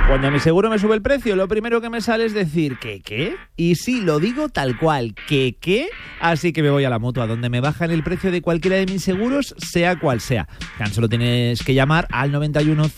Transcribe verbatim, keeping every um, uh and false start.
Cuando mi seguro me sube el precio, lo primero que me sale es decir ¿qué, qué? Y sí, lo digo tal cual, ¿qué, qué? Así que me voy a la Mutua, donde me bajan el precio de cualquiera de mis seguros, sea cual sea. Tan solo tienes que llamar al noventa y uno